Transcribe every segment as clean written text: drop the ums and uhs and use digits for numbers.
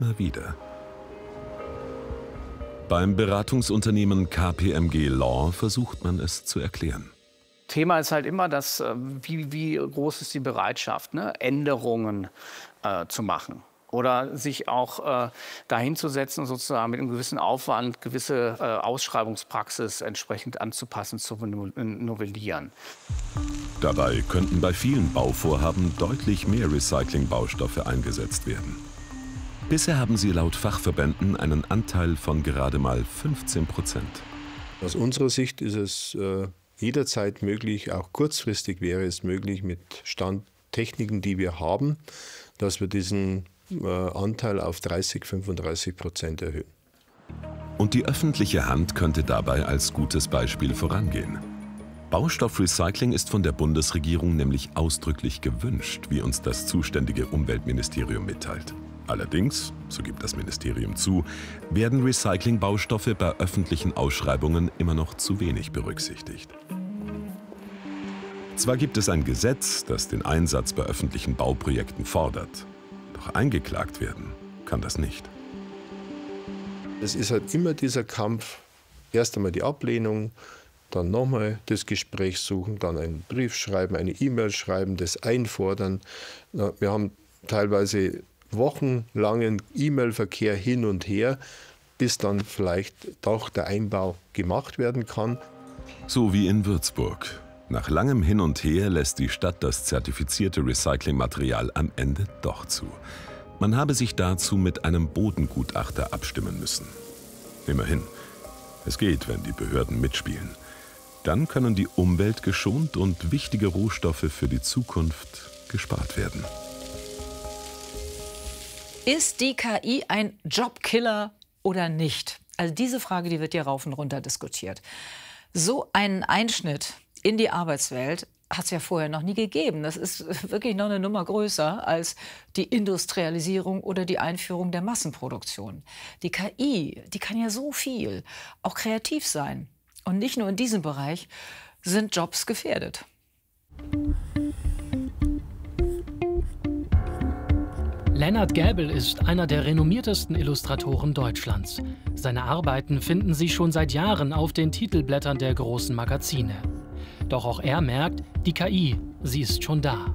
immer wieder. Beim Beratungsunternehmen KPMG Law versucht man es zu erklären. Thema ist halt immer, wie groß ist die Bereitschaft, ne? Änderungen zu machen. Oder sich auch dahin zu setzen, sozusagen mit einem gewissen Aufwand gewisse Ausschreibungspraxis entsprechend anzupassen, zu novellieren. Dabei könnten bei vielen Bauvorhaben deutlich mehr Recyclingbaustoffe eingesetzt werden. Bisher haben sie laut Fachverbänden einen Anteil von gerade mal 15%. Aus unserer Sicht ist es jederzeit möglich, auch kurzfristig wäre es möglich mit Standtechniken, die wir haben, dass wir diesen Anteil auf 30–35% erhöhen. Und die öffentliche Hand könnte dabei als gutes Beispiel vorangehen. Baustoffrecycling ist von der Bundesregierung nämlich ausdrücklich gewünscht, wie uns das zuständige Umweltministerium mitteilt. Allerdings, so gibt das Ministerium zu, werden Recyclingbaustoffe bei öffentlichen Ausschreibungen immer noch zu wenig berücksichtigt. Zwar gibt es ein Gesetz, das den Einsatz bei öffentlichen Bauprojekten fordert, doch eingeklagt werden kann das nicht. Es ist halt immer dieser Kampf, erst einmal die Ablehnung, dann nochmal das Gespräch suchen, dann einen Brief schreiben, eine E-Mail schreiben, das einfordern. Wir haben teilweise wochenlangen E-Mail-Verkehr hin und her, bis dann vielleicht doch der Einbau gemacht werden kann. So wie in Würzburg. Nach langem Hin und Her lässt die Stadt das zertifizierte Recyclingmaterial am Ende doch zu. Man habe sich dazu mit einem Bodengutachter abstimmen müssen. Immerhin, es geht, wenn die Behörden mitspielen. Dann können die Umwelt geschont und wichtige Rohstoffe für die Zukunft gespart werden. Ist die KI ein Jobkiller oder nicht? Also diese Frage, die wird hier rauf und runter diskutiert. So einen Einschnitt in die Arbeitswelt hat es ja vorher noch nie gegeben. Das ist wirklich noch eine Nummer größer als die Industrialisierung oder die Einführung der Massenproduktion. Die KI, die kann ja so viel, auch kreativ sein. Und nicht nur in diesem Bereich sind Jobs gefährdet. Lennart Gäbel ist einer der renommiertesten Illustratoren Deutschlands. Seine Arbeiten finden sich schon seit Jahren auf den Titelblättern der großen Magazine. Doch auch er merkt, die KI, sie ist schon da.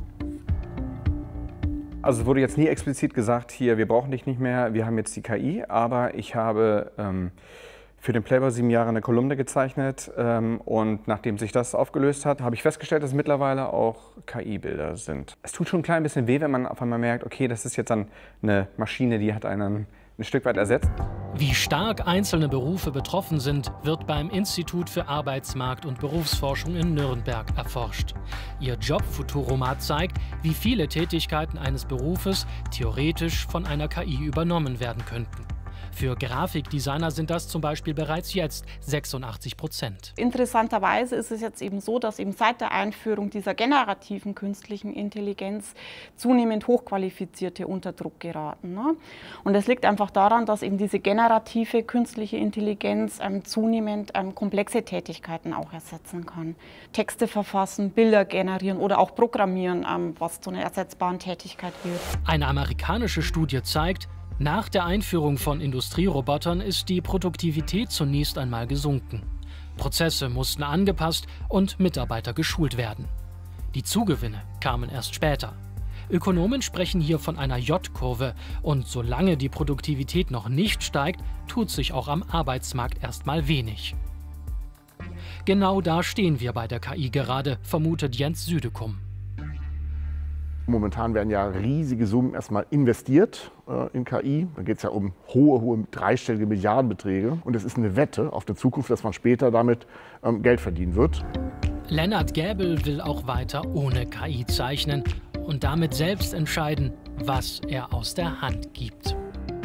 Also es wurde jetzt nie explizit gesagt, hier, wir brauchen dich nicht mehr, wir haben jetzt die KI. Aber ich habe für den Playboy 7 Jahre eine Kolumne gezeichnet und nachdem sich das aufgelöst hat, habe ich festgestellt, dass es mittlerweile auch KI-Bilder sind. Es tut schon ein klein bisschen weh, wenn man auf einmal merkt, okay, das ist jetzt dann eine Maschine, die hat einen ein Stück weit ersetzt. Wie stark einzelne Berufe betroffen sind, wird beim Institut für Arbeitsmarkt- und Berufsforschung in Nürnberg erforscht. Ihr Jobfuturomat zeigt, wie viele Tätigkeiten eines Berufes theoretisch von einer KI übernommen werden könnten. Für Grafikdesigner sind das zum Beispiel bereits jetzt 86%. Interessanterweise ist es jetzt eben so, dass eben seit der Einführung dieser generativen künstlichen Intelligenz zunehmend Hochqualifizierte unter Druck geraten. Ne? Und das liegt einfach daran, dass eben diese generative künstliche Intelligenz zunehmend komplexe Tätigkeiten auch ersetzen kann. Texte verfassen, Bilder generieren oder auch programmieren, was zu einer ersetzbaren Tätigkeit wird. Eine amerikanische Studie zeigt, nach der Einführung von Industrierobotern ist die Produktivität zunächst einmal gesunken. Prozesse mussten angepasst und Mitarbeiter geschult werden. Die Zugewinne kamen erst später. Ökonomen sprechen hier von einer J-Kurve und solange die Produktivität noch nicht steigt, tut sich auch am Arbeitsmarkt erstmal wenig. Genau da stehen wir bei der KI gerade, vermutet Jens Südekum. Momentan werden ja riesige Summen erstmal investiert in KI. Da geht es ja um hohe dreistellige Milliardenbeträge. Und es ist eine Wette auf die Zukunft, dass man später damit Geld verdienen wird. Lennart Gäbel will auch weiter ohne KI zeichnen und damit selbst entscheiden, was er aus der Hand gibt.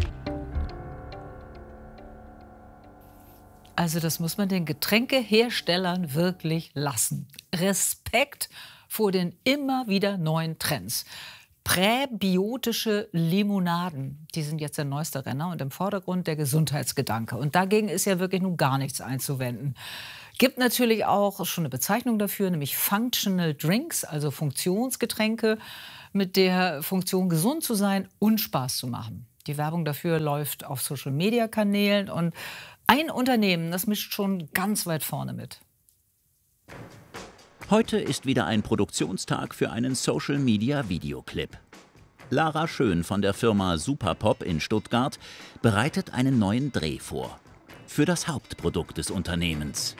Also das muss man den Getränkeherstellern wirklich lassen. Respekt vor den immer wieder neuen Trends. Präbiotische Limonaden, die sind jetzt der neueste Renner und im Vordergrund der Gesundheitsgedanke. Und dagegen ist ja wirklich nun gar nichts einzuwenden. Gibt natürlich auch schon eine Bezeichnung dafür, nämlich Functional Drinks, also Funktionsgetränke, mit der Funktion, gesund zu sein und Spaß zu machen. Die Werbung dafür läuft auf Social-Media-Kanälen und ein Unternehmen, das mischt schon ganz weit vorne mit. Heute ist wieder ein Produktionstag für einen Social-Media-Videoclip. Lara Schön von der Firma Superpop in Stuttgart bereitet einen neuen Dreh vor. Für das Hauptprodukt des Unternehmens.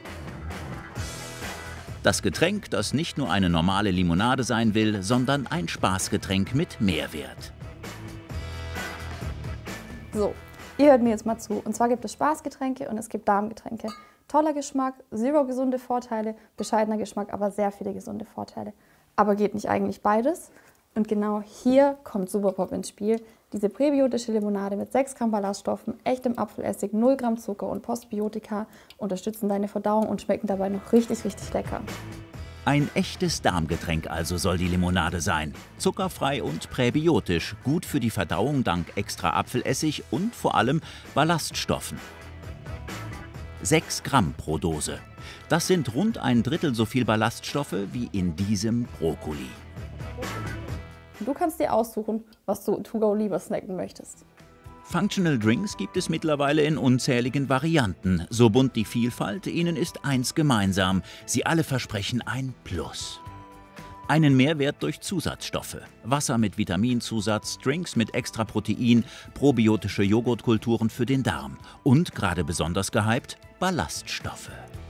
Das Getränk, das nicht nur eine normale Limonade sein will, sondern ein Spaßgetränk mit Mehrwert. So, ihr hört mir jetzt mal zu. Und zwar gibt es Spaßgetränke und es gibt Darmgetränke. Toller Geschmack, zero gesunde Vorteile, bescheidener Geschmack, aber sehr viele gesunde Vorteile. Aber geht nicht eigentlich beides? Und genau hier kommt Superpop ins Spiel. Diese präbiotische Limonade mit 6 Gramm Ballaststoffen, echtem Apfelessig, 0 Gramm Zucker und Postbiotika unterstützen deine Verdauung und schmecken dabei noch richtig, richtig lecker. Ein echtes Darmgetränk also soll die Limonade sein. Zuckerfrei und präbiotisch, gut für die Verdauung dank extra Apfelessig und vor allem Ballaststoffen. 6 Gramm pro Dose. Das sind rund ein Drittel so viel Ballaststoffe wie in diesem Brokkoli. Du kannst dir aussuchen, was du to go lieber snacken möchtest. Functional Drinks gibt es mittlerweile in unzähligen Varianten. So bunt die Vielfalt, ihnen ist eins gemeinsam. Sie alle versprechen ein Plus. Einen Mehrwert durch Zusatzstoffe. Wasser mit Vitaminzusatz, Drinks mit extra Protein, probiotische Joghurtkulturen für den Darm. Und gerade besonders gehypt, Ballaststoffe.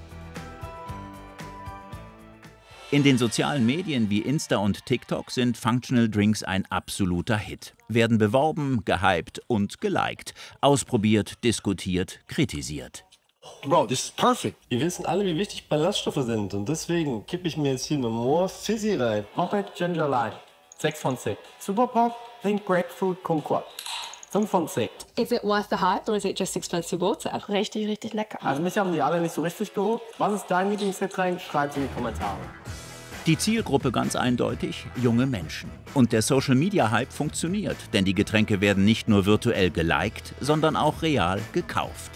In den sozialen Medien wie Insta und TikTok sind Functional Drinks ein absoluter Hit. Werden beworben, gehypt und geliked. Ausprobiert, diskutiert, kritisiert. Bro, this is perfect. Wir wissen alle, wie wichtig Ballaststoffe sind. Und deswegen kippe ich mir jetzt hier eine More Fizzy rein. Hoppet Ginger Lime. 6 von 6. Superpop, Pink Grapefruit Kumquat. 5 von 10. Is it worth the hype or is it just expensive water? Richtig, richtig lecker. Also mich haben die alle nicht so richtig geholt. Was ist dein Lieblingsgetränk? Schreibt in die Kommentare. Die Zielgruppe ganz eindeutig, junge Menschen. Und der Social-Media-Hype funktioniert, denn die Getränke werden nicht nur virtuell geliked, sondern auch real gekauft.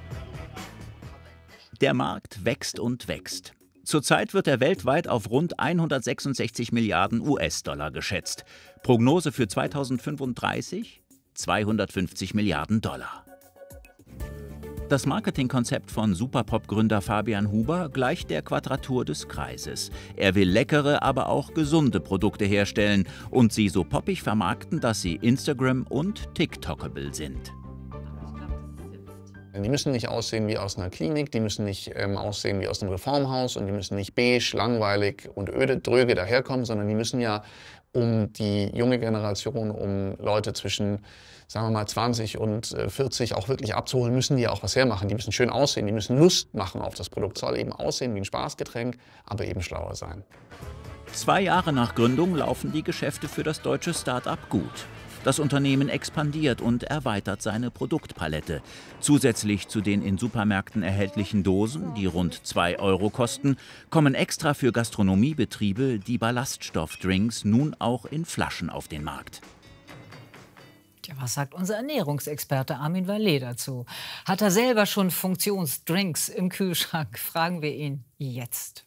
Der Markt wächst und wächst. Zurzeit wird er weltweit auf rund 166 Milliarden US-Dollar geschätzt. Prognose für 2035? 250 Milliarden Dollar. Das Marketingkonzept von Superpop-Gründer Fabian Huber gleicht der Quadratur des Kreises. Er will leckere, aber auch gesunde Produkte herstellen und sie so poppig vermarkten, dass sie Instagram- und TikTokable sind. Die müssen nicht aussehen wie aus einer Klinik, die müssen nicht aussehen wie aus einem Reformhaus und die müssen nicht beige, langweilig und öde, dröge daherkommen, sondern die müssen ja um die junge Generation, um Leute zwischen, sagen wir mal, 20 und 40 auch wirklich abzuholen, müssen die ja auch was hermachen. Die müssen schön aussehen, die müssen Lust machen auf das Produkt. Es soll eben aussehen wie ein Spaßgetränk, aber eben schlauer sein. 2 Jahre nach Gründung laufen die Geschäfte für das deutsche Start-up gut. Das Unternehmen expandiert und erweitert seine Produktpalette. Zusätzlich zu den in Supermärkten erhältlichen Dosen, die rund 2 € kosten, kommen extra für Gastronomiebetriebe die Ballaststoffdrinks nun auch in Flaschen auf den Markt. Tja, was sagt unser Ernährungsexperte Armin Vallet dazu? Hat er selber schon Funktionsdrinks im Kühlschrank? Fragen wir ihn jetzt.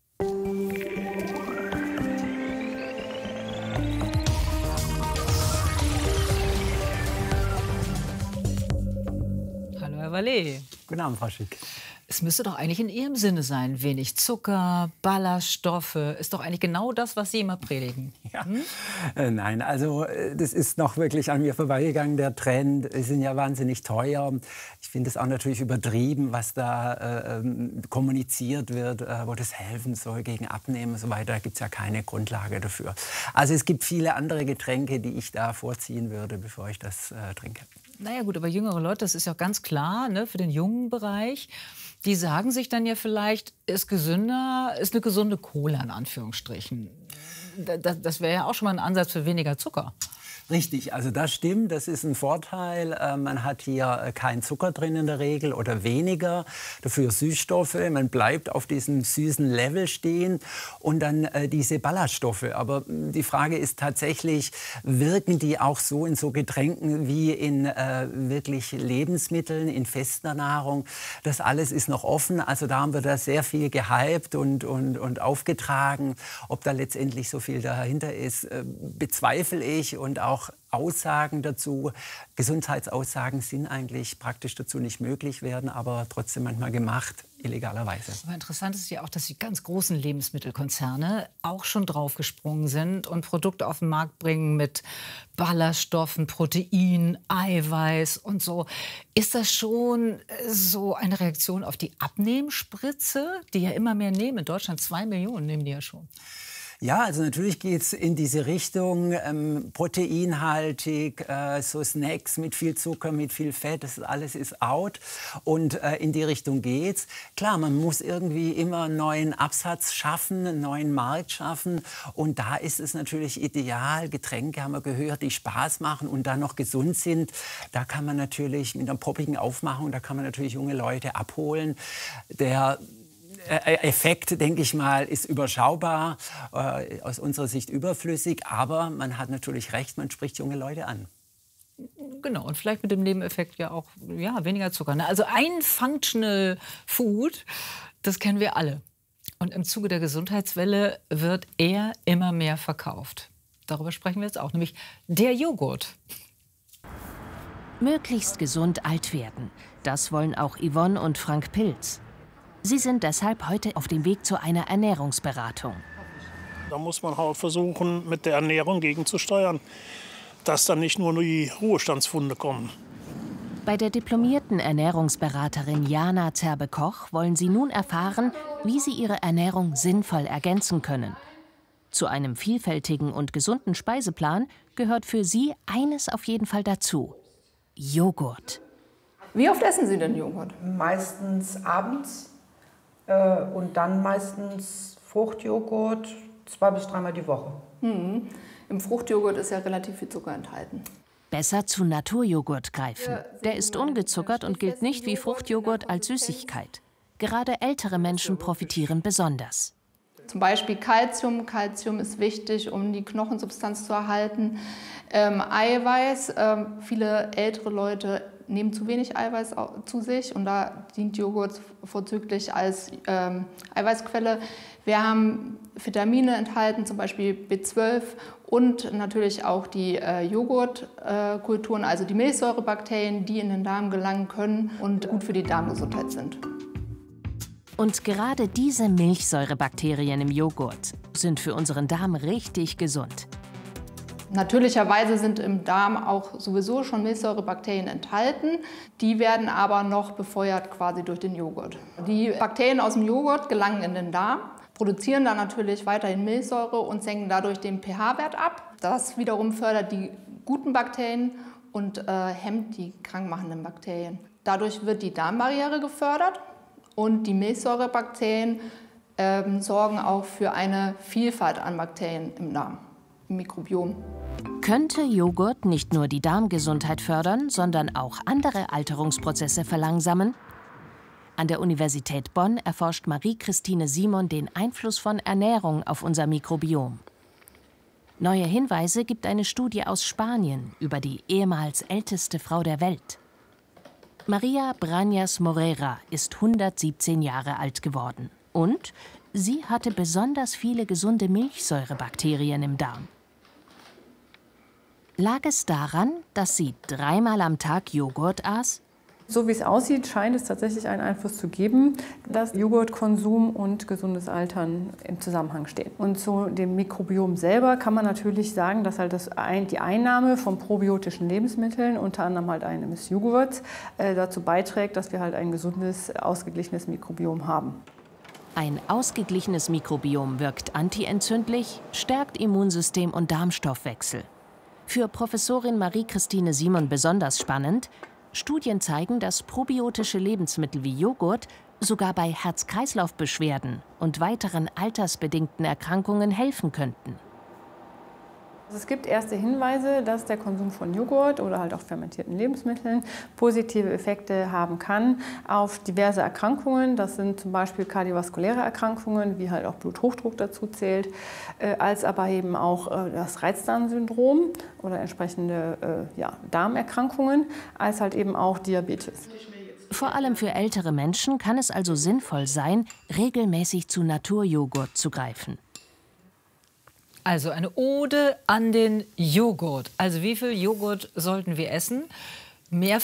Herr Vallet. Guten Abend, Frau Schick. Es müsste doch eigentlich in Ihrem Sinne sein. Wenig Zucker, Ballaststoffe. Ist doch eigentlich genau das, was Sie immer predigen. Ja. Nein, also das ist noch wirklich an mir vorbeigegangen, der Trend. Die sind ja wahnsinnig teuer. Ich finde es auch natürlich übertrieben, was da kommuniziert wird, wo das helfen soll gegen Abnehmen und so weiter. Da gibt es ja keine Grundlage dafür. Also es gibt viele andere Getränke, die ich da vorziehen würde, bevor ich das trinke. Naja gut, aber jüngere Leute, das ist ja ganz klar, ne, für den jungen Bereich. Die sagen sich dann ja vielleicht, ist gesünder, ist eine gesunde Cola in Anführungsstrichen. Das wäre ja auch schon mal ein Ansatz für weniger Zucker. Richtig, also das stimmt, das ist ein Vorteil. Man hat hier keinen Zucker drin in der Regel oder weniger, dafür Süßstoffe. Man bleibt auf diesem süßen Level stehen und dann diese Ballaststoffe. Aber die Frage ist tatsächlich, wirken die auch so in so Getränken wie in wirklich Lebensmitteln, in fester Nahrung? Das alles ist noch offen. Also da haben wir da sehr viel gehypt und aufgetragen. Ob da letztendlich so viel dahinter ist, bezweifle ich und auch Aussagen dazu. Gesundheitsaussagen sind eigentlich praktisch dazu nicht möglich, werden aber trotzdem manchmal gemacht, illegalerweise. Aber interessant ist ja auch, dass die ganz großen Lebensmittelkonzerne auch schon draufgesprungen sind und Produkte auf den Markt bringen mit Ballaststoffen, Protein, Eiweiß und so. Ist das schon so eine Reaktion auf die Abnehmspritze, die ja immer mehr nehmen? In Deutschland 2 Millionen nehmen die ja schon. Ja, also natürlich geht es in diese Richtung, proteinhaltig, so Snacks mit viel Zucker, mit viel Fett, das alles ist out und in die Richtung geht's. Klar, man muss irgendwie immer einen neuen Absatz schaffen, einen neuen Markt schaffen und da ist es natürlich ideal, Getränke haben wir gehört, die Spaß machen und dann noch gesund sind. Da kann man natürlich mit einer poppigen Aufmachung, da kann man natürlich junge Leute abholen. Der Effekt, denke ich mal, ist überschaubar, aus unserer Sicht überflüssig, aber man hat natürlich recht, man spricht junge Leute an. Genau, und vielleicht mit dem Nebeneffekt ja auch weniger Zucker. Also ein Functional Food, das kennen wir alle. Und im Zuge der Gesundheitswelle wird er immer mehr verkauft. Darüber sprechen wir jetzt auch, nämlich der Joghurt. Möglichst gesund alt werden. Das wollen auch Yvonne und Frank Pilz. Sie sind deshalb heute auf dem Weg zu einer Ernährungsberatung. Da muss man halt versuchen, mit der Ernährung gegenzusteuern, dass dann nicht nur die Ruhestandsfunde kommen. Bei der diplomierten Ernährungsberaterin Jana Zerbe-Koch wollen Sie nun erfahren, wie Sie Ihre Ernährung sinnvoll ergänzen können. Zu einem vielfältigen und gesunden Speiseplan gehört für Sie eines auf jeden Fall dazu: Joghurt. Wie oft essen Sie denn Joghurt? Meistens abends. Und dann meistens Fruchtjoghurt 2- bis 3-mal die Woche. Im Fruchtjoghurt ist ja relativ viel Zucker enthalten. Besser zu Naturjoghurt greifen. Der ist ungezuckert und gilt nicht wie Fruchtjoghurt als Süßigkeit. Gerade ältere Menschen profitieren besonders. Zum Beispiel Calcium. Calcium ist wichtig, um die Knochensubstanz zu erhalten. Eiweiß. Viele ältere Leute nehmen zu wenig Eiweiß zu sich und da dient Joghurt vorzüglich als Eiweißquelle. Wir haben Vitamine enthalten, zum Beispiel B12 und natürlich auch die Joghurtkulturen, also die Milchsäurebakterien, die in den Darm gelangen können und gut für die Darmgesundheit sind. Und gerade diese Milchsäurebakterien im Joghurt sind für unseren Darm richtig gesund. Natürlicherweise sind im Darm auch sowieso schon Milchsäurebakterien enthalten. Die werden aber noch befeuert quasi durch den Joghurt. Die Bakterien aus dem Joghurt gelangen in den Darm, produzieren dann natürlich weiterhin Milchsäure und senken dadurch den pH-Wert ab. Das wiederum fördert die guten Bakterien und hemmt die krankmachenden Bakterien. Dadurch wird die Darmbarriere gefördert und die Milchsäurebakterien sorgen auch für eine Vielfalt an Bakterien im Darm, im Mikrobiom. Könnte Joghurt nicht nur die Darmgesundheit fördern, sondern auch andere Alterungsprozesse verlangsamen? An der Universität Bonn erforscht Marie-Christine Simon den Einfluss von Ernährung auf unser Mikrobiom. Neue Hinweise gibt eine Studie aus Spanien über die ehemals älteste Frau der Welt. Maria Brañas Morera ist 117 Jahre alt geworden und sie hatte besonders viele gesunde Milchsäurebakterien im Darm. Lag es daran, dass sie 3-mal am Tag Joghurt aß? So wie es aussieht, scheint es tatsächlich einen Einfluss zu geben, dass Joghurtkonsum und gesundes Altern im Zusammenhang stehen. Und zu dem Mikrobiom selber kann man natürlich sagen, dass halt die Einnahme von probiotischen Lebensmitteln, unter anderem halt eines Joghurts, dazu beiträgt, dass wir halt ein gesundes, ausgeglichenes Mikrobiom haben. Ein ausgeglichenes Mikrobiom wirkt antientzündlich, stärkt Immunsystem und Darmstoffwechsel. Für Professorin Marie-Christine Simon besonders spannend: Studien zeigen, dass probiotische Lebensmittel wie Joghurt sogar bei Herz-Kreislauf-Beschwerden und weiteren altersbedingten Erkrankungen helfen könnten. Es gibt erste Hinweise, dass der Konsum von Joghurt oder halt auch fermentierten Lebensmitteln positive Effekte haben kann auf diverse Erkrankungen. Das sind zum Beispiel kardiovaskuläre Erkrankungen, wie halt auch Bluthochdruck dazu zählt, als aber eben auch das Reizdarmsyndrom oder entsprechende Darmerkrankungen, als halt eben auch Diabetes. Vor allem für ältere Menschen kann es also sinnvoll sein, regelmäßig zu Naturjoghurt zu greifen. Also eine Ode an den Joghurt. Also wie viel Joghurt sollten wir essen? Mehr